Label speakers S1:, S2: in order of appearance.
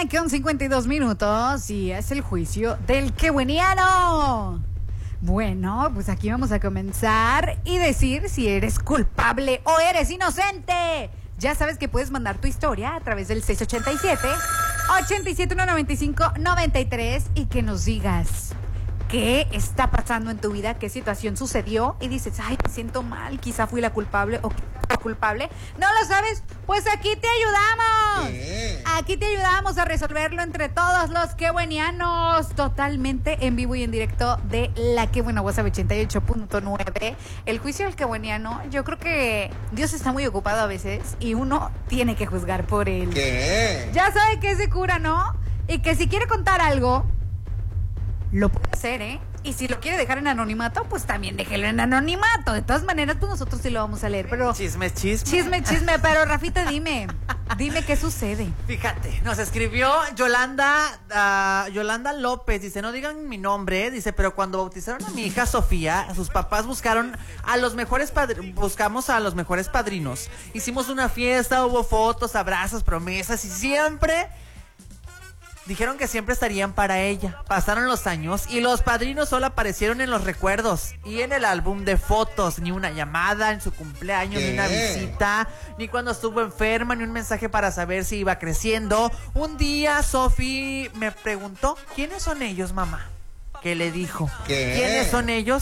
S1: con 52 minutos y es el juicio del quebueniano. Bueno, pues aquí vamos a comenzar y decir si eres culpable o eres inocente. Ya sabes que puedes mandar tu historia a través del 687-871-95-93 y que nos digas qué está pasando en tu vida, qué situación sucedió y dices, ay, me siento mal, quizá fui la culpable o culpable. ¿No lo sabes? Pues aquí te ayudamos. Aquí te ayudamos a resolverlo entre todos los quebuenianos, totalmente en vivo y en directo de la Quebuena WhatsApp 88.9. El juicio del quebueniano, yo creo que Dios está muy ocupado a veces y uno tiene que juzgar por él.
S2: ¿Qué?
S1: Ya sabe que es de cura, ¿no? Y que si quiere contar algo, lo puede hacer, ¿eh? Y si lo quiere dejar en anonimato, pues también déjelo en anonimato. De todas maneras, pues nosotros sí lo vamos a leer, pero...
S3: Chisme.
S1: Chisme, pero Rafita, dime qué sucede.
S3: Fíjate, nos escribió Yolanda López, dice, no digan mi nombre, dice, pero cuando bautizaron a mi hija Sofía, sus papás buscamos a los mejores padrinos. Hicimos una fiesta, hubo fotos, abrazos, promesas y siempre... Dijeron que siempre estarían para ella. Pasaron los años y los padrinos solo aparecieron en los recuerdos y en el álbum de fotos. Ni una llamada en su cumpleaños, ni una visita, ni cuando estuvo enferma, ni un mensaje para saber si iba creciendo. Un día Sofi me preguntó, ¿quiénes son ellos, mamá? ¿Qué le dijo?
S2: ¿Qué?
S3: ¿Quiénes son ellos?